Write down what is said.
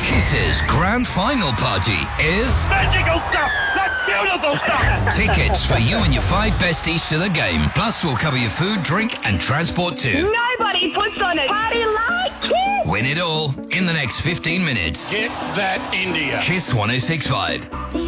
Kiss's grand final party is... magical stuff! That's beautiful stuff! Tickets for you and your 5 besties to the game. Plus, we'll cover your food, drink and transport too. Nobody puts on a party like Kiss! Win it all in the next 15 minutes. Get that India. Kiss 106.5.